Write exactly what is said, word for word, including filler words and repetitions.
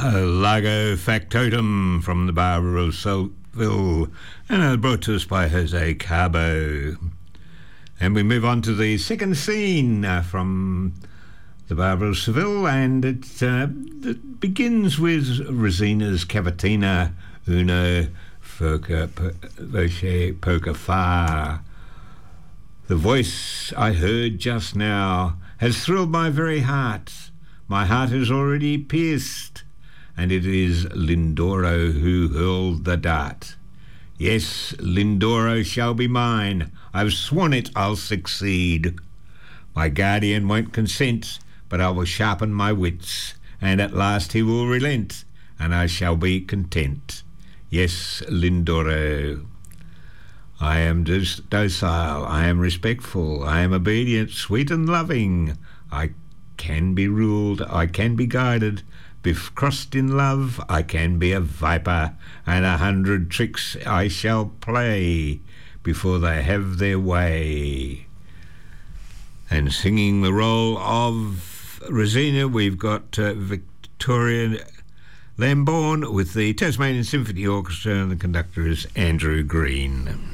Lago Factotum from the Barber of Saltville, and uh, brought to us by Jose Cabo. And we move on to the second scene uh, from the Barber of Seville, and it, uh, it begins with Rosina's Cavatina Uno Foca Voce Poca Fa. The voice I heard just now has thrilled my very heart. My heart is already pierced, and it is Lindoro who hurled the dart. Yes, Lindoro shall be mine. I've sworn it I'll succeed. My guardian won't consent, but I will sharpen my wits, and at last he will relent, and I shall be content. Yes, Lindoro. I am docile, I am respectful, I am obedient, sweet and loving. I can be ruled, I can be guided. If crossed in love, I can be a viper, and a hundred tricks I shall play before they have their way. And singing the role of Rosina, we've got uh, Victoria Lambourne with the Tasmanian Symphony Orchestra, and the conductor is Andrew Green.